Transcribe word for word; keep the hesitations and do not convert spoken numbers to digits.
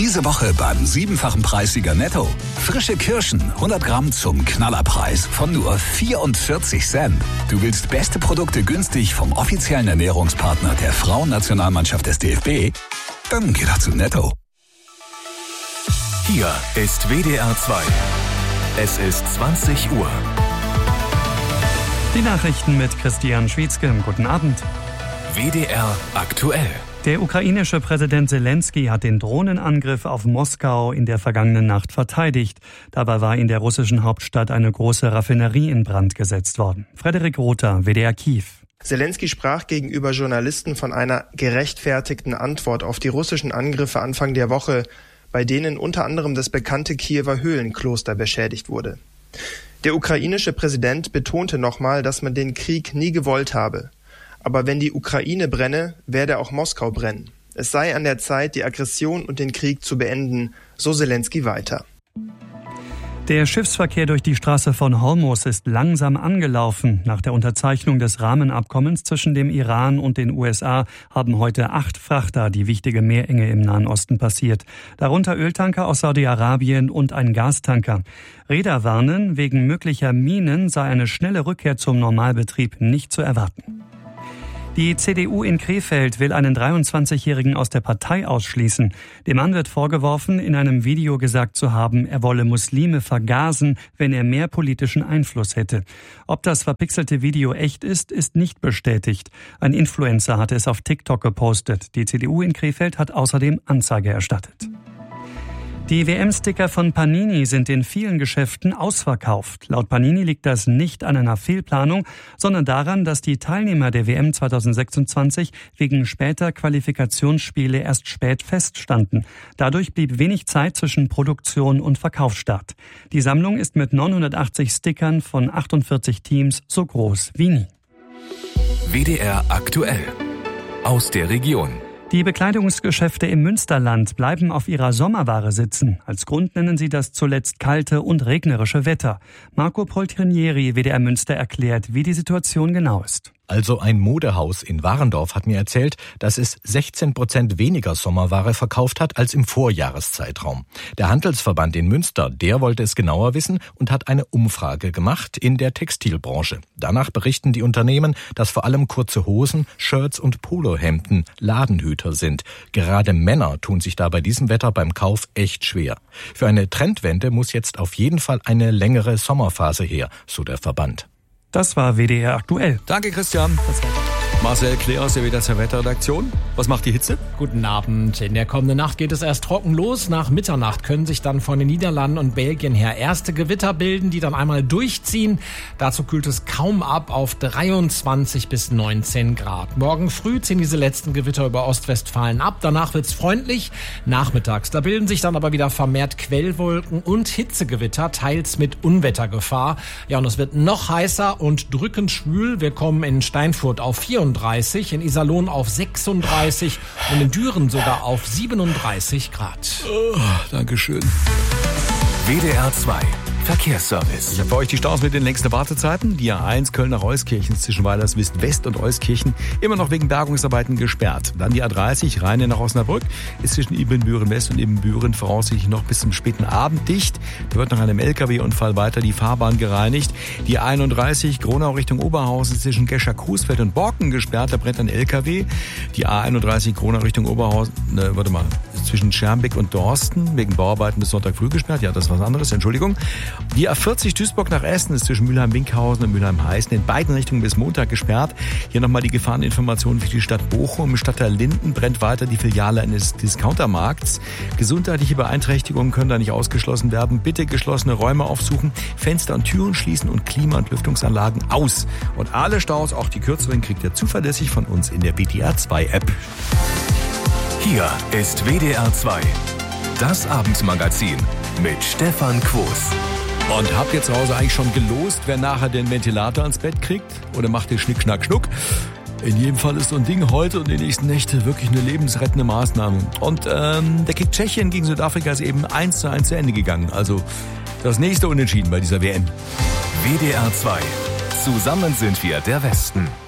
Diese Woche beim siebenfachen Preissieger Netto. Frische Kirschen, hundert Gramm zum Knallerpreis von nur vierundvierzig Cent. Du willst beste Produkte günstig vom offiziellen Ernährungspartner der Frauennationalmannschaft des D F B? Dann geh doch zu Netto. Hier ist W D R zwei. Es ist zwanzig Uhr. Die Nachrichten mit Christian Schwietzke. Guten Abend. W D R aktuell. Der ukrainische Präsident Zelensky hat den Drohnenangriff auf Moskau in der vergangenen Nacht verteidigt. Dabei war in der russischen Hauptstadt eine große Raffinerie in Brand gesetzt worden. Frederik Rother, W D R Kiew. Zelensky sprach gegenüber Journalisten von einer gerechtfertigten Antwort auf die russischen Angriffe Anfang der Woche, bei denen unter anderem das bekannte Kiewer Höhlenkloster beschädigt wurde. Der ukrainische Präsident betonte nochmal, dass man den Krieg nie gewollt habe. Aber wenn die Ukraine brenne, werde auch Moskau brennen. Es sei an der Zeit, die Aggression und den Krieg zu beenden, so Zelensky weiter. Der Schiffsverkehr durch die Straße von Hormuz ist langsam angelaufen. Nach der Unterzeichnung des Rahmenabkommens zwischen dem Iran und den U S A haben heute acht Frachter die wichtige Meerenge im Nahen Osten passiert. Darunter Öltanker aus Saudi-Arabien und ein Gastanker. Reeder warnen, wegen möglicher Minen sei eine schnelle Rückkehr zum Normalbetrieb nicht zu erwarten. Die C D U in Krefeld will einen dreiundzwanzigjährigen aus der Partei ausschließen. Dem Mann wird vorgeworfen, in einem Video gesagt zu haben, er wolle Muslime vergasen, wenn er mehr politischen Einfluss hätte. Ob das verpixelte Video echt ist, ist nicht bestätigt. Ein Influencer hatte es auf TikTok gepostet. Die C D U in Krefeld hat außerdem Anzeige erstattet. Die W M-Sticker von Panini sind in vielen Geschäften ausverkauft. Laut Panini liegt das nicht an einer Fehlplanung, sondern daran, dass die Teilnehmer der W M zweitausendsechsundzwanzig wegen später Qualifikationsspiele erst spät feststanden. Dadurch blieb wenig Zeit zwischen Produktion und Verkaufsstart. Die Sammlung ist mit neunhundertachtzig Stickern von achtundvierzig Teams so groß wie nie. W D R aktuell. Aus der Region. Die Bekleidungsgeschäfte im Münsterland bleiben auf ihrer Sommerware sitzen. Als Grund nennen sie das zuletzt kalte und regnerische Wetter. Marco Poltrinieri, W D R Münster, erklärt, wie die Situation genau ist. Also ein Modehaus in Warendorf hat mir erzählt, dass es sechzehn Prozent weniger Sommerware verkauft hat als im Vorjahreszeitraum. Der Handelsverband in Münster, der wollte es genauer wissen und hat eine Umfrage gemacht in der Textilbranche. Danach berichten die Unternehmen, dass vor allem kurze Hosen, Shirts und Polohemden Ladenhüter sind. Gerade Männer tun sich da bei diesem Wetter beim Kauf echt schwer. Für eine Trendwende muss jetzt auf jeden Fall eine längere Sommerphase her, so der Verband. Das war W D R aktuell. Danke, Christian. Marcel Klee aus der W D R zwei Wetterredaktion. Was macht die Hitze? Guten Abend. In der kommenden Nacht geht es erst trocken los. Nach Mitternacht können sich dann von den Niederlanden und Belgien her erste Gewitter bilden, die dann einmal durchziehen. Dazu kühlt es kaum ab auf dreiundzwanzig bis neunzehn Grad. Morgen früh ziehen diese letzten Gewitter über Ostwestfalen ab. Danach wird's freundlich. Nachmittags, da bilden sich dann aber wieder vermehrt Quellwolken und Hitzegewitter, teils mit Unwettergefahr. Ja, und es wird noch heißer und drückend schwül. Wir kommen in Steinfurt auf vierunddreißig, in Iserlohn auf sechsunddreißig und in Düren sogar auf siebenunddreißig Grad. Oh, Dankeschön. W D R zwei Verkehrsservice. Ich habe für euch die Staus mit den längsten Wartezeiten. Die A eins Köln nach Euskirchen zwischen Weilerswist West und Euskirchen immer noch wegen Bergungsarbeiten gesperrt. Dann die A dreißig Rheine nach Osnabrück ist zwischen Ibbenbüren West und Ibbenbüren voraussichtlich noch bis zum späten Abend dicht. Da wird nach einem L K W-Unfall weiter die Fahrbahn gereinigt. Die A einunddreißig Gronau Richtung Oberhausen ist zwischen Gescher-Coesfeld und Borken gesperrt. Da brennt ein L K W. Die A einunddreißig Gronau Richtung Oberhausen, ne, warte mal, zwischen Schermbeck und Dorsten wegen Bauarbeiten bis Sonntag früh gesperrt. Ja, das ist was anderes, Entschuldigung. Die A vierzig Duisburg nach Essen ist zwischen Mülheim-Winkhausen und Mülheim-Heißen in beiden Richtungen bis Montag gesperrt. Hier nochmal die Gefahreninformationen für die Stadt Bochum. Im Stadtteil Linden brennt weiter die Filiale eines Discountermarkts. Gesundheitliche Beeinträchtigungen können da nicht ausgeschlossen werden. Bitte geschlossene Räume aufsuchen, Fenster und Türen schließen und Klima- und Lüftungsanlagen aus. Und alle Staus, auch die kürzeren, kriegt ihr zuverlässig von uns in der W D R zwei App. Hier ist W D R zwei. Das Abendmagazin mit Stefan Quos. Und habt ihr zu Hause eigentlich schon gelost, wer nachher den Ventilator ans Bett kriegt? Oder macht ihr Schnick, Schnack, Schnuck? In jedem Fall ist so ein Ding heute und die nächsten Nächte wirklich eine lebensrettende Maßnahme. Und ähm, der Kick Tschechien gegen Südafrika ist eben eins zu eins zu Ende gegangen. Also das nächste Unentschieden bei dieser W M. W D R zwei. Zusammen sind wir der Westen.